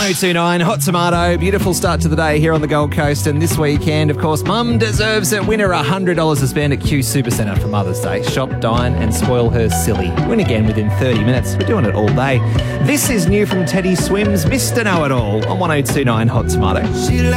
1029 Hot Tomato. Beautiful start to the day here on the Gold Coast. And this weekend, of course, Mum deserves it. Winner $100 to spend at Q Supercentre for Mother's Day. Shop, dine and spoil her silly. Win again within 30 minutes. We're doing it all day. This is new from Teddy Swims, Mr. Know-It-All on 1029 Hot Tomato.